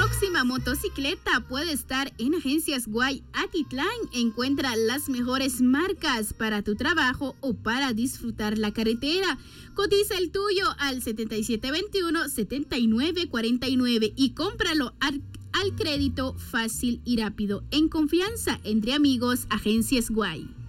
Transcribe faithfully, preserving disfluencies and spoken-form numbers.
próxima motocicleta puede estar en Agencias Guay Atitlán. Encuentra las mejores marcas para tu trabajo o para disfrutar la carretera. Cotiza el tuyo al setenta y siete veintiuno, setenta y nueve cuarenta y nueve y cómpralo al, al crédito fácil y rápido. En confianza, entre amigos, Agencias Guay.